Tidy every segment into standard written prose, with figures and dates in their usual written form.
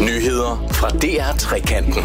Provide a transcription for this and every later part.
Nyheder fra DR Trekanten.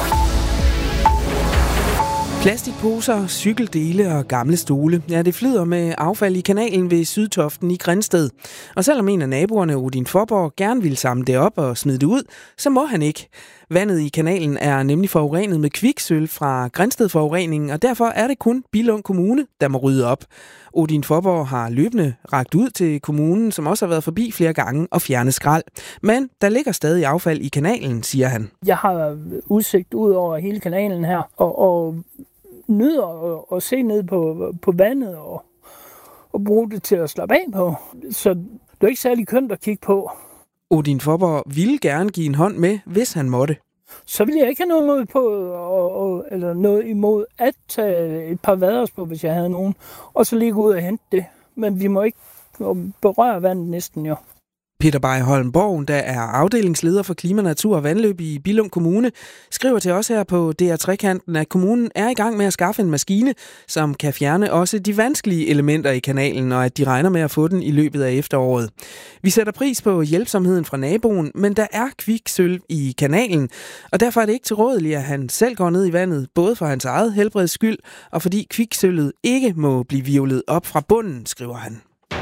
Plastikposer, cykeldele og gamle stole. Ja, det flyder med affald i kanalen ved Sydtoften i Grindsted. Og selvom en af naboerne, Odin Forborg, gerne ville samle det op og smide det ud, så må han ikke. Vandet i kanalen er nemlig forurenet med kviksølv fra Grindsted-forureningen, og derfor er det kun Billund Kommune, der må rydde op. Odin Forborg har løbende rakt ud til kommunen, som også har været forbi flere gange og fjernet skrald. Men der ligger stadig affald i kanalen, siger han. Jeg har udsigt ud over hele kanalen her, og nyder at se ned på vandet og bruge det til at slappe af på. Så det er ikke særlig kønt at kigge på. Odin Forborg ville gerne give en hånd med, hvis han måtte. Så ville jeg ikke have noget på, eller noget imod at tage et par vaders på, hvis jeg havde nogen, og så ligge ud og hente det. Men vi må ikke berøre vandet næsten jo. Peter Beiholm Borg, der er afdelingsleder for klima, natur og vandløb i Billund Kommune, skriver til os her på DR Trekanten, at kommunen er i gang med at skaffe en maskine, som kan fjerne også de vanskelige elementer i kanalen, og at de regner med at få den i løbet af efteråret. Vi sætter pris på hjælpsomheden fra naboen, men der er kviksølv i kanalen, og derfor er det ikke tilrådeligt, at han selv går ned i vandet, både for hans eget helbreds skyld, og fordi kviksølvet ikke må blive hvirvlet op fra bunden, skriver han.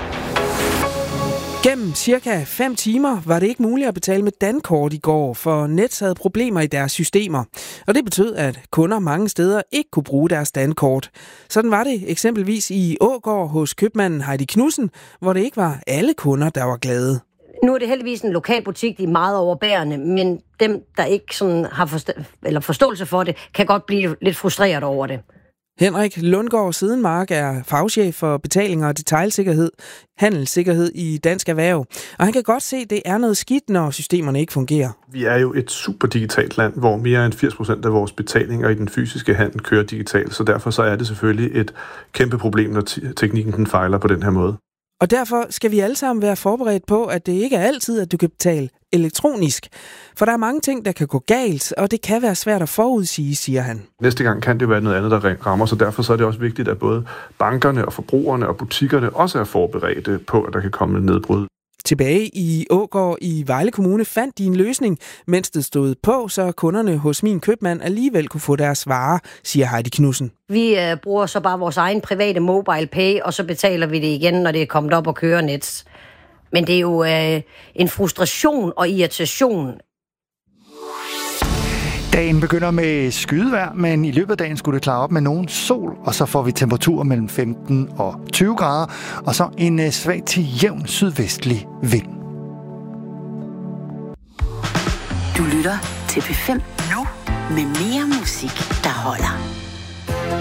Gennem cirka 5 timer var det ikke muligt at betale med dankort i går, for Nets havde problemer i deres systemer. Og det betød, at kunder mange steder ikke kunne bruge deres dankort. Sådan var det eksempelvis i Ågård hos købmanden Heidi Knudsen, hvor det ikke var alle kunder, der var glade. Nu er det heldigvis en lokal butik, de er meget overbærende, men dem, der ikke sådan har forståelse for det, kan godt blive lidt frustreret over det. Henrik Lundgaard Sidenmark er fagchef for betalinger og detailsikkerhed, handelssikkerhed i Dansk Erhverv. Og han kan godt se, at det er noget skidt, når systemerne ikke fungerer. Vi er jo et super digitalt land, hvor mere end 80% af vores betalinger i den fysiske handel kører digitalt. Så derfor så er det selvfølgelig et kæmpe problem, når teknikken den fejler på den her måde. Og derfor skal vi alle sammen være forberedt på, at det ikke er altid, at du kan betale elektronisk. For der er mange ting, der kan gå galt, og det kan være svært at forudsige, siger han. Næste gang kan det være noget andet, der rammer, så derfor så er det også vigtigt, at både bankerne og forbrugerne og butikkerne også er forberedte på, at der kan komme et nedbrud. Tilbage i Ågård i Vejle Kommune fandt de en løsning, mens det stod på, så kunderne hos min købmand alligevel kunne få deres varer, siger Heidi Knudsen. Vi bruger så bare vores egen private mobile pay, og så betaler vi det igen, når det er kommet op og kører Nets. Men det er jo en frustration og irritation. Dagen begynder med skydevejr, men i løbet af dagen skulle det klare op med nogen sol, og så får vi temperaturer mellem 15 og 20 grader, og så en svag til jævn sydvestlig vind. Du lytter til P5 nu med mere musik.